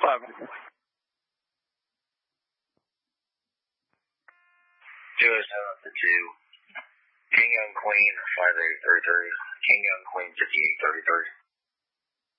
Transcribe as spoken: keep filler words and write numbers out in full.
five. Two oh seven to two. King Young Queen, five eight three three. King Young Queen, fifty-eight thirty-three.